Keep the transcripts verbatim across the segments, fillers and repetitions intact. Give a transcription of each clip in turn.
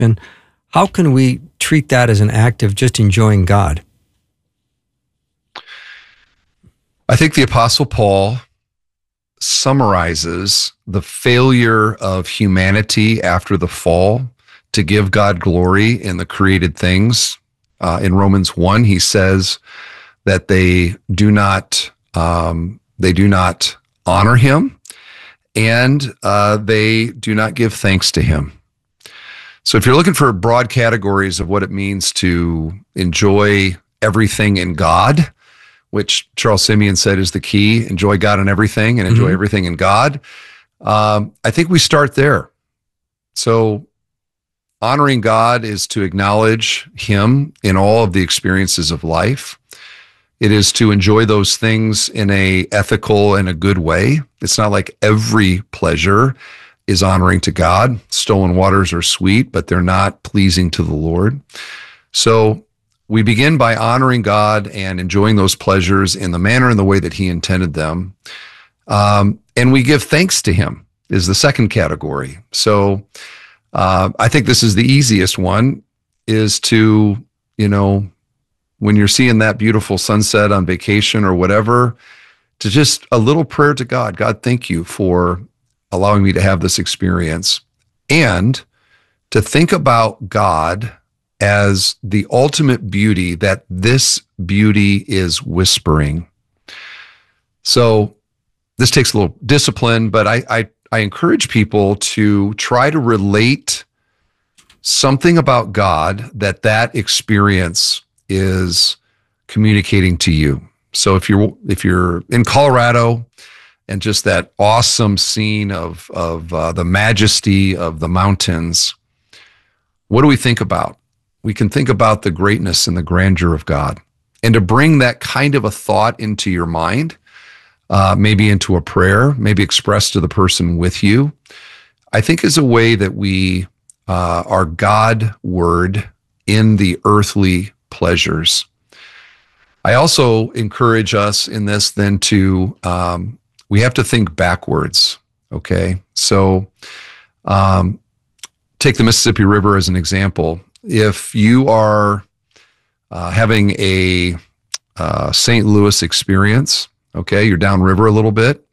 And how can we treat that as an act of just enjoying God? I think the Apostle Paul summarizes the failure of humanity after the fall to give God glory in the created things. Uh, in Romans one, he says that they do not um, they do not honor him, and uh, they do not give thanks to him. So if you're looking for broad categories of what it means to enjoy everything in God, which Charles Simeon said is the key, enjoy God in everything and enjoy mm-hmm. everything in God, um, I think we start there. So honoring God is to acknowledge him in all of the experiences of life. It is to enjoy those things in a ethical and a good way. It's not like every pleasure is honoring to God. Stolen waters are sweet, but they're not pleasing to the Lord. So we begin by honoring God and enjoying those pleasures in the manner and the way that he intended them. Um, and we give thanks to him is the second category. So uh, I think this is the easiest one, is to, you know, when you're seeing that beautiful sunset on vacation or whatever, to just a little prayer to God. God, thank you for allowing me to have this experience. And to think about God as the ultimate beauty, that this beauty is whispering. So this takes a little discipline, but I, I, I encourage people to try to relate something about God that that experience is communicating to you. So if you're if you're in Colorado and just that awesome scene of of uh, the majesty of the mountains, what do we think about? We can think about the greatness and the grandeur of God. And to bring that kind of a thought into your mind, uh, maybe into a prayer, maybe expressed to the person with you, I think is a way that we uh, are God-word in the earthly pleasures. I also encourage us in this then to, um, we have to think backwards, okay? So um, take the Mississippi River as an example. If you are uh, having a uh, Saint Louis experience, okay, you're downriver a little bit,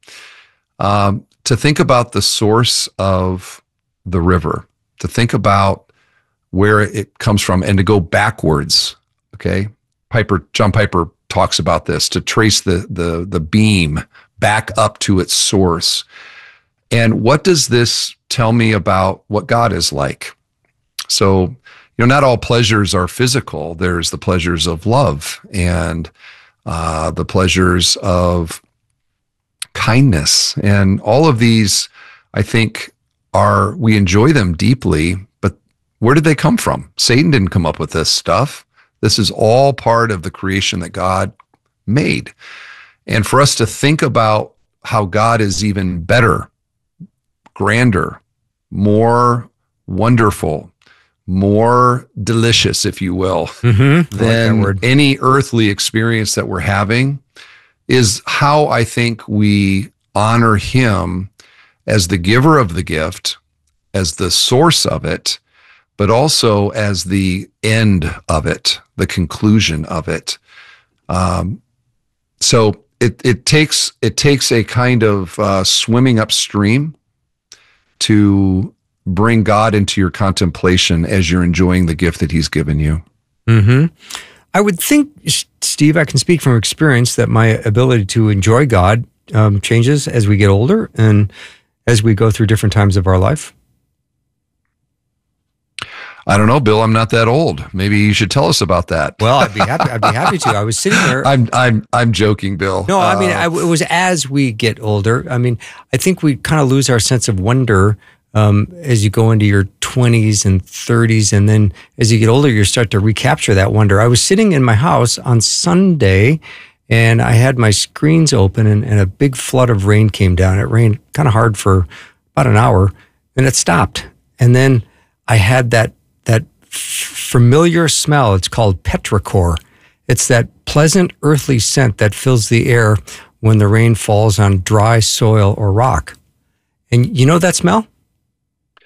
um, to think about the source of the river, to think about where it comes from, and to go backwards, okay? Piper, John Piper talks about this, to trace the the the beam back up to its source. And what does this tell me about what God is like? So, you know, not all pleasures are physical. There's the pleasures of love and uh, the pleasures of kindness. And all of these, I think, are, we enjoy them deeply, but where did they come from? Satan didn't come up with this stuff. This is all part of the creation that God made. And for us to think about how God is even better, grander, more wonderful, more delicious, if you will, mm-hmm. than like any earthly experience that we're having, is how I think we honor him as the giver of the gift, as the source of it, but also as the end of it, the conclusion of it. Um, so it it takes it takes a kind of uh, swimming upstream to bring God into your contemplation as you're enjoying the gift that he's given you. Mm-hmm. I would think, Steve, I can speak from experience that my ability to enjoy God um, changes as we get older and as we go through different times of our life. I don't know, Bill. I'm not that old. Maybe you should tell us about that. Well, I'd be happy. I'd be happy to. I was sitting there. I'm I'm I'm joking, Bill. No, I mean, uh, I, it was as we get older. I mean, I think we kind of lose our sense of wonder um, as you go into your twenties and thirties, and then as you get older, you start to recapture that wonder. I was sitting in my house on Sunday, and I had my screens open, and, and a big flood of rain came down. It rained kind of hard for about an hour, and it stopped. And then I had that that familiar smell. It's called petrichor. It's that pleasant earthly scent that fills the air when the rain falls on dry soil or rock. And you know that smell?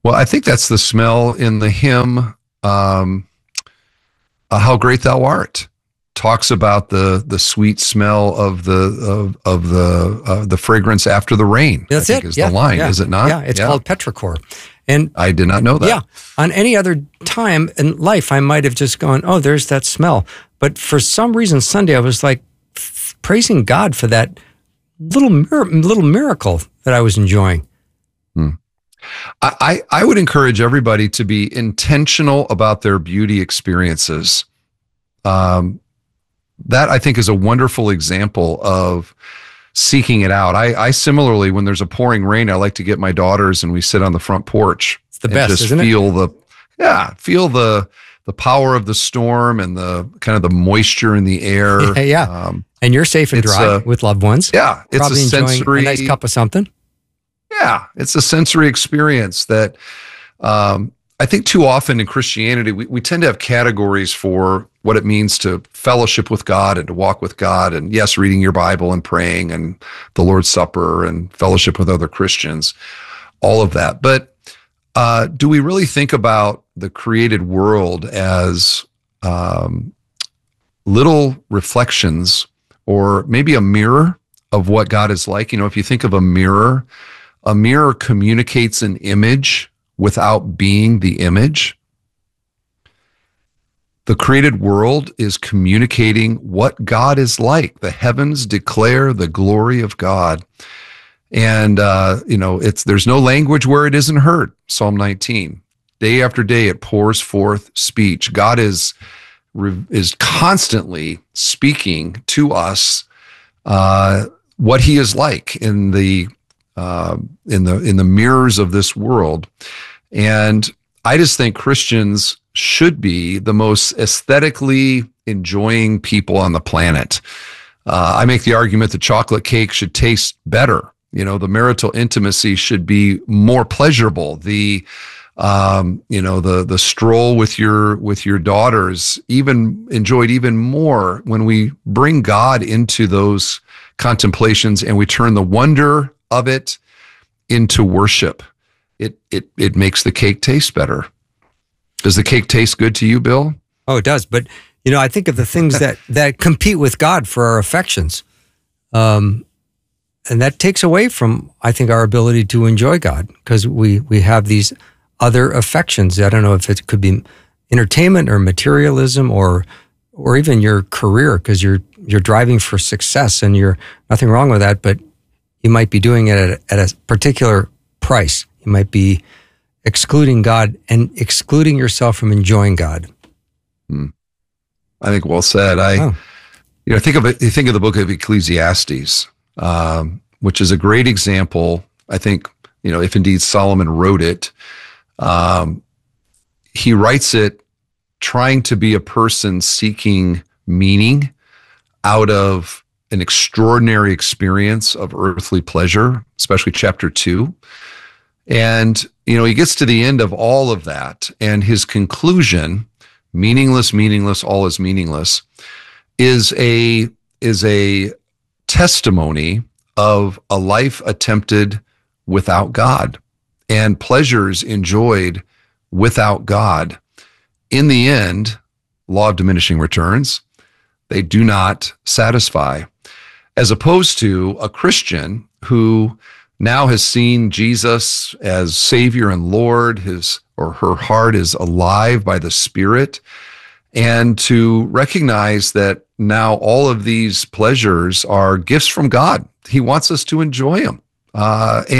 Well, I think that's the smell in the hymn, um, uh, "How Great Thou Art." Talks about the the sweet smell of the of of the uh, the fragrance after the rain. That's I think it. Is yeah, the line? Yeah. Is it not? Yeah, it's yeah. called petrichor. And I did not know that. Yeah, on any other time in life, I might have just gone, "Oh, there's that smell." But for some reason, Sunday, I was like f- praising God for that little mir- little miracle that I was enjoying. Hmm. I, I would encourage everybody to be intentional about their beauty experiences. Um, that I think is a wonderful example of seeking it out. I, I similarly, when there's a pouring rain, I like to get my daughters and we sit on the front porch. It's the best, just isn't feel it? the, yeah, feel the the power of the storm and the kind of the moisture in the air. Yeah, yeah. Um, and you're safe and dry uh, with loved ones. Yeah, it's Probably a sensory, a nice cup of something. Yeah, it's a sensory experience that um, I think too often in Christianity, we, we tend to have categories for what it means to fellowship with God and to walk with God. And yes, reading your Bible and praying and the Lord's Supper and fellowship with other Christians, all of that. But uh, do we really think about the created world as um, little reflections or maybe a mirror of what God is like? You know, if you think of a mirror, a mirror communicates an image without being the image. The created world is communicating what God is like. The heavens declare the glory of God. And, uh, you know, it's there's no language where it isn't heard. Psalm nineteen. Day after day, it pours forth speech. God is, is constantly speaking to us uh, what he is like in the Uh, in the in the mirrors of this world. And I just think Christians should be the most aesthetically enjoying people on the planet. Uh, I make the argument that chocolate cake should taste better. You know, the marital intimacy should be more pleasurable. The um, you know, the the stroll with your with your daughters, even enjoyed even more when we bring God into those contemplations and we turn the wonder of it into worship. It it it makes the cake taste better. Does the cake taste good to you, Bill? Oh, it does. But you know, I think of the things that that compete with God for our affections, um, and that takes away from, I think, our ability to enjoy God because we we have these other affections. I don't know if it could be entertainment or materialism or or even your career because you're you're driving for success and you're nothing wrong with that, but you might be doing it at a, at a particular price. You might be excluding God and excluding yourself from enjoying God. Hmm. I think well said. I, oh. you know, think of it. You think of the book of Ecclesiastes, um, which is a great example. I think, you know, if indeed Solomon wrote it, um, he writes it trying to be a person seeking meaning out of an extraordinary experience of earthly pleasure, especially chapter two. And, you know, he gets to the end of all of that, and his conclusion, meaningless, meaningless, all is meaningless, is a, is a testimony of a life attempted without God and pleasures enjoyed without God. In the end, law of diminishing returns, they do not satisfy. As opposed to a Christian who now has seen Jesus as Savior and Lord, his or her heart is alive by the Spirit, and to recognize that now all of these pleasures are gifts from God. He wants us to enjoy them. Uh,